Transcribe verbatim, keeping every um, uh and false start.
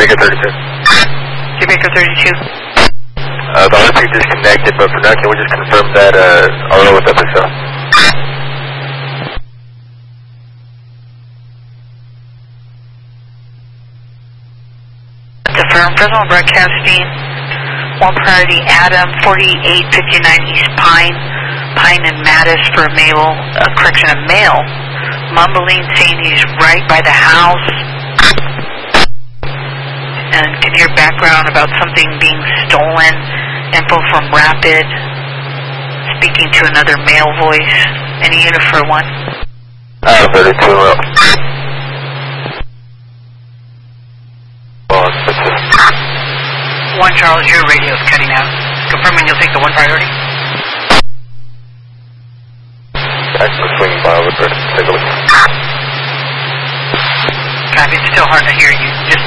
Jamaica thirty-two. Jamaica thirty-two. Uh, the R P disconnected, but for now, can we just confirm that uh, R O is up itself? Confirm. Fresno Broadcasting. One priority, Adam, forty-eight fifty-nine East Pine, Pine and Mattis for a male, uh, correction, a male, mumbling, saying he's right by the house, and can hear background about something being stolen, info from Rapid, speaking to another male voice, any unit for one? Uh, thirty-two, well. Well, it's just... One Charles, your radio is cutting out. Confirming you'll take the one priority? Actually swinging by over there. Take a look. Copy, it's still hard to hear you. Just